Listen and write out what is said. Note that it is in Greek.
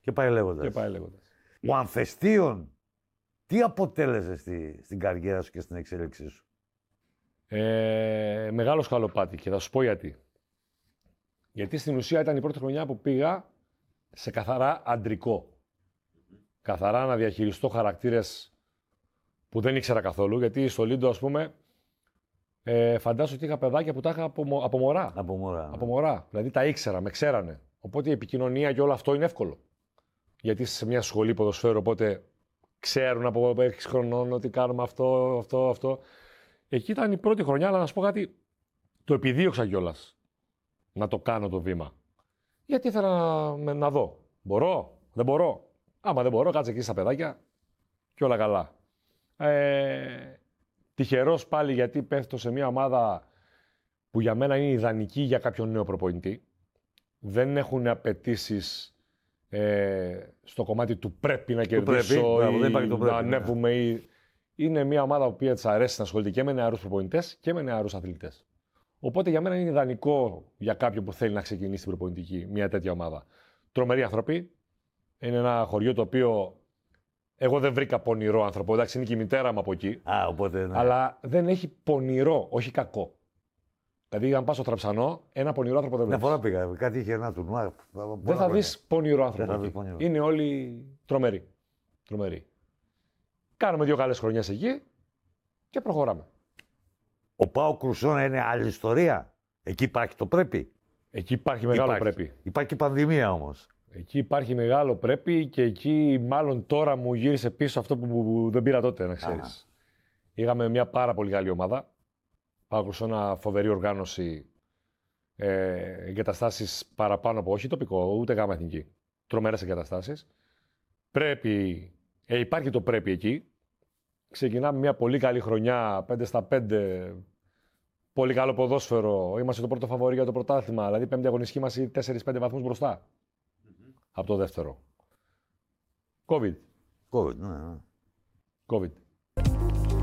Και πάει λέγοντας. Ο Ανθεστίων, τι αποτέλεσε στην καριέρα σου και στην εξέλιξή σου? Μεγάλο σκαλοπάτι και θα σου πω γιατί. Γιατί στην ουσία ήταν η πρώτη χρονιά που πήγα σε καθαρά αντρικό. Καθαρά να διαχειριστώ χαρακτήρες που δεν ήξερα καθόλου. Γιατί στο Λίντο, ας πούμε, φαντάζομαι ότι είχα παιδάκια που τα είχα από μωρά. Από μωρά. Δηλαδή τα ήξερα, με ξέρανε. Οπότε η επικοινωνία και όλο αυτό είναι εύκολο. Γιατί είσαι σε μια σχολή ποδοσφαίρου, οπότε ξέρουν από 6 χρονών ότι κάνουμε αυτό. Εκεί ήταν η πρώτη χρονιά, αλλά να σου πω κάτι, το επιδίωξα κιόλας να το κάνω το βήμα. Γιατί ήθελα να δω. Μπορώ, δεν μπορώ. Άμα δεν μπορώ, κάτσε εκεί στα παιδάκια και όλα καλά. Τυχερός πάλι γιατί πέφτω σε μια ομάδα που για μένα είναι ιδανική για κάποιον νέο προπονητή. Δεν έχουν απαιτήσεις στο κομμάτι του πρέπει να κερδίσω ή να ανέβουμε. Είναι μια ομάδα που της αρέσει να ασχολείται και με νεαρούς προπονητές και με νεαρούς αθλητές. Οπότε για μένα είναι ιδανικό για κάποιον που θέλει να ξεκινήσει την προπονητική μια τέτοια ομάδα. Τρομεροί άνθρωποι. Είναι ένα χωριό το οποίο εγώ δεν βρήκα πονηρό άνθρωπο. Εντάξει, είναι και η μητέρα μου από εκεί. Οπότε, ναι. Αλλά δεν έχει πονηρό, όχι κακό. Δηλαδή, αν πας στο Τραψανό, ένα πονηρό άνθρωπο δεν βλέπεις. Μια φορά πήγα, κάτι είχε ένα τουρνουά. Δεν θα δεις πονηρό άνθρωπο. Είναι όλοι τρομεροί. Κάνουμε 2 καλές χρονιές εκεί και προχωράμε. Ο ΠΑΟΚ Κρουσόνα είναι άλλη ιστορία. Εκεί υπάρχει το πρέπει. Εκεί υπάρχει μεγάλο πρέπει. Υπάρχει και πανδημία όμως. Εκεί υπάρχει μεγάλο πρέπει και εκεί μάλλον τώρα μου γύρισε πίσω αυτό που δεν πήρα τότε, να ξέρεις. Είχαμε μια πάρα πολύ καλή ομάδα. ΠΑΟΚ Κρουσόνα, φοβερή οργάνωση. Εγκαταστάσεις παραπάνω από όχι τοπικό, ούτε γάμα εθνική. Τρομερές εγκαταστάσεις. Υπάρχει το πρέπει εκεί. Ξεκινάμε μια πολύ καλή χρονιά, 5-5. Πολύ καλό ποδόσφαιρο. Είμαστε το πρώτο φαβορί για το πρωτάθλημα. Δηλαδή, 5η αγωνιστική μας 4-5 βαθμούς μπροστά. Από το δεύτερο. COVID. COVID, ναι. COVID.